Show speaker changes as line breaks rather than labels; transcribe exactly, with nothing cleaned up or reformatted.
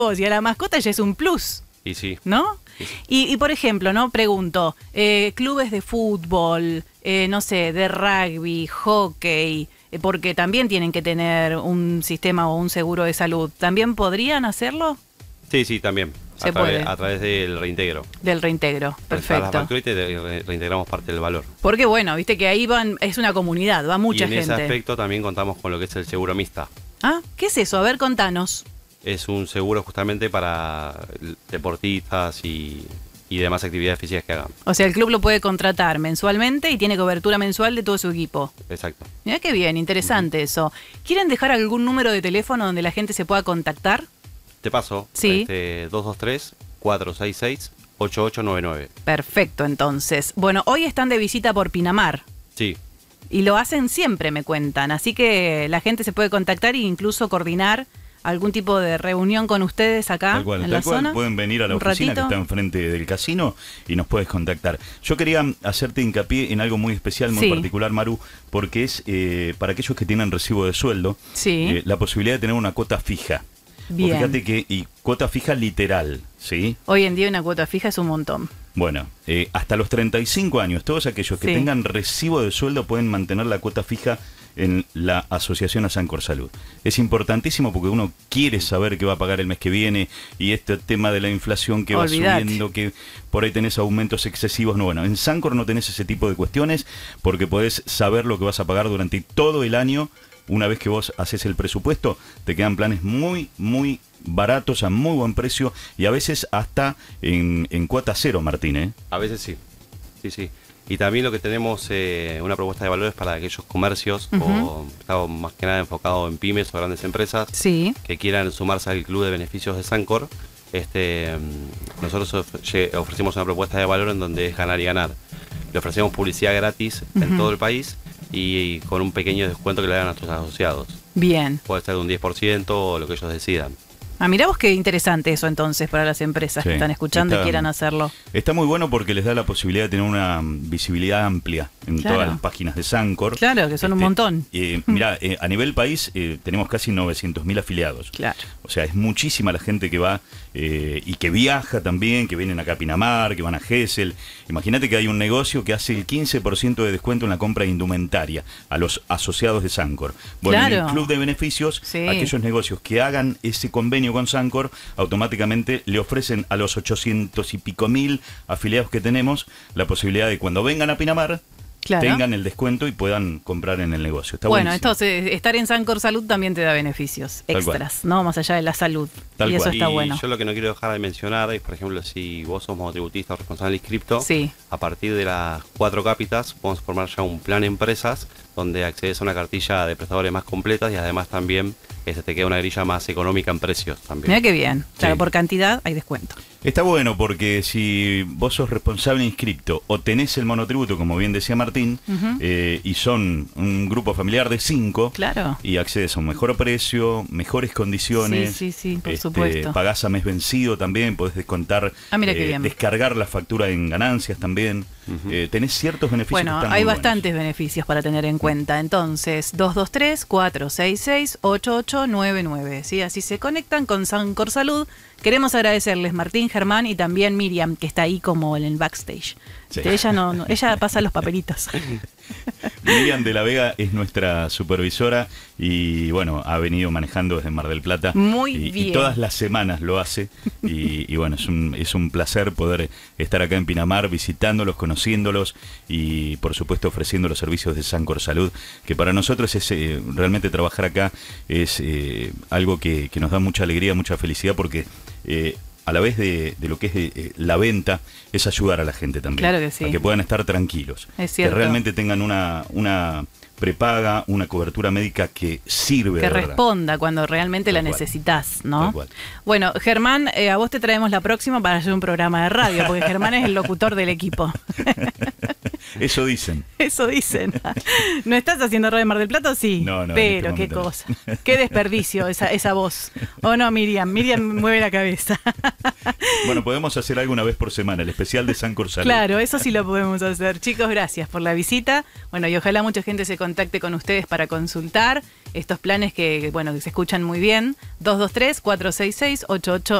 vos y a la mascota ya es un plus.
Y sí.
¿No?
Sí, sí.
Y, y por ejemplo, ¿no? Pregunto, eh, clubes de fútbol, eh, no sé, de rugby, hockey, eh, porque también tienen que tener un sistema o un seguro de salud, ¿también podrían hacerlo?
Sí, sí, también.
Se
a, través,
puede.
a través del reintegro.
Del reintegro,
Pasás la
perfecto.
factura y te re- reintegramos parte del valor.
Porque bueno, viste que ahí van, es una comunidad, va mucha
y en
gente.
ese aspecto también contamos con lo que es el seguro mixta.
Ah, ¿qué es eso? A ver, contanos.
Es un seguro justamente para deportistas y, y demás actividades físicas que hagan.
O sea, el club lo puede contratar mensualmente y tiene cobertura mensual de todo su equipo.
Exacto.
Mirá qué bien, interesante uh-huh. eso. ¿Quieren dejar algún número de teléfono donde la gente se pueda contactar?
Te paso.
Sí.
Este, dos dos tres, cuatro seis seis, ocho ocho nueve nueve.
Perfecto, entonces. Bueno, hoy están de visita por Pinamar.
Sí.
Y lo hacen siempre, me cuentan. Así que la gente se puede contactar e incluso coordinar algún tipo de reunión con ustedes acá
tal cual,
en
tal
la
cual.
zona.
Pueden venir a la
un
oficina
ratito.
que está enfrente del casino y nos puedes contactar. Yo quería hacerte hincapié en algo muy especial, muy
sí.
particular, Maru, porque es eh, para aquellos que tienen recibo de sueldo,
sí.
eh, la posibilidad de tener una cuota fija.
Bien.
O fíjate que, y cuota fija literal, ¿sí?
Hoy en día una cuota fija es un montón.
Bueno, eh, hasta los treinta y cinco años, todos aquellos que
sí.
tengan recibo de sueldo pueden mantener la cuota fija en la asociación Asancor Salud. Es importantísimo porque uno quiere saber qué va a pagar el mes que viene y este tema de la inflación que
Olvidate.
va subiendo, que por ahí tenés aumentos excesivos. No, bueno, en Sancor no tenés ese tipo de cuestiones porque podés saber lo que vas a pagar durante todo el año. Una vez que vos haces el presupuesto, te quedan planes muy, muy baratos, a muy buen precio y a veces hasta en, en cuota cero, Martín, ¿eh?
A veces sí. Sí, sí. Y también lo que tenemos, eh, una propuesta de valores para aquellos comercios, uh-huh. o estamos más que nada enfocado en pymes o grandes empresas
sí.
que quieran sumarse al club de beneficios de Sancor. Este, nosotros of- ofrecemos una propuesta de valor en donde es ganar y ganar. Le ofrecemos publicidad gratis uh-huh. en todo el país y, y con un pequeño descuento que le dan a nuestros asociados.
Bien.
Puede ser de un diez por ciento o lo que ellos decidan.
Ah, mirá vos qué interesante eso entonces para las empresas
Sí,
que están escuchando
está,
y quieran hacerlo.
Está muy bueno porque les da la posibilidad de tener una visibilidad amplia en
claro.
todas las páginas de Sancor.
Claro, que son este, un montón.
Eh, mirá, eh, a nivel país eh, tenemos casi novecientos mil afiliados.
Claro.
O sea, es muchísima la gente que va eh, y que viaja también, que vienen acá a Pinamar, que van a Gesell. Imagínate que hay un negocio que hace el quince por ciento de descuento en la compra de indumentaria a los asociados de Sancor. Bueno,
claro.
en el club de beneficios,
sí.
aquellos negocios que hagan ese convenio con Sancor, automáticamente le ofrecen a los ochocientos y pico mil afiliados que tenemos la posibilidad de cuando vengan a Pinamar claro. tengan el descuento y puedan comprar en el negocio. Está
bueno,
buenísimo.
entonces estar en Sancor Salud también te da beneficios
Tal
extras,
cual.
¿no? Más allá de la salud.
Tal
y eso
cual.
está
y
bueno.
Yo lo que no quiero dejar de mencionar es, por ejemplo, si vos sos monotributista o responsable inscripto,
sí.
a partir de las cuatro cápitas podemos formar ya un plan empresas donde accedes a una cartilla de prestadores más completas y además también este, te queda una grilla más económica en precios también.
Mira qué bien, claro,
sí.
por cantidad hay descuento.
Está bueno porque si vos sos responsable inscripto o tenés el monotributo, como bien decía Martín, uh-huh. eh, y son un grupo familiar de cinco,
claro.
y accedes a un mejor precio, mejores condiciones,
sí, sí, sí, por
este,
supuesto.
Pagás a mes vencido también, podés descontar,
ah, mira qué
eh,
bien.
descargar la factura en ganancias también, uh-huh. eh, tenés ciertos beneficios.
Bueno,
que están
hay
muy
bastantes
buenos.
beneficios para tener en cuenta. Entonces, dos dos tres, cuatro seis seis, ocho ocho nueve nueve. ¿Sí? Así se conectan con Sancor Salud. Queremos agradecerles Martín, Germán y también Miriam, que está ahí como en el backstage. Sí. Ella no, no, ella pasa los papelitos.
Miriam de la Vega es nuestra supervisora y bueno, ha venido manejando desde Mar del Plata.
Muy
y,
bien.
Y todas las semanas lo hace y, y bueno, es un, es un placer poder estar acá en Pinamar visitándolos, conociéndolos y por supuesto ofreciendo los servicios de Sancor Salud, que para nosotros es eh, realmente trabajar acá es eh, algo que, que nos da mucha alegría, mucha felicidad porque eh, a la vez de, de lo que es eh, la venta, es ayudar a la gente también.
Claro que sí.
A que puedan estar tranquilos.
Es cierto.
Que realmente tengan una, una prepaga, una cobertura médica que sirve.
Que
de
responda
verdad.
cuando realmente
Tal
la
cual.
necesitas, ¿no?
Tal cual.
Bueno, Germán, eh, a vos te traemos la próxima para hacer un programa de radio, porque Germán es el locutor del equipo.
Eso dicen.
Eso dicen. ¿No estás haciendo radio en Mar del Plata? Sí.
No, no.
Pero
en este
qué
momento
cosa.
no.
Qué desperdicio esa, esa voz. ¿O no, Miriam? Miriam mueve la cabeza.
Bueno, podemos hacer algo una vez por semana, el especial de Sancor Salud.
Claro, eso sí lo podemos hacer. Chicos, gracias por la visita. Bueno, y ojalá mucha gente se contacte con ustedes para consultar estos planes que, bueno, que se escuchan muy bien. dos dos tres, cuatro seis seis, ocho ocho